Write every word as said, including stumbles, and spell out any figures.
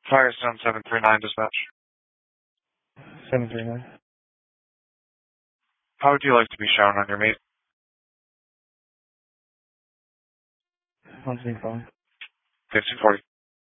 Firestone seven three nine dispatch. seven three nine. How would you like to be shown on your meet? one three five. fifteen forty.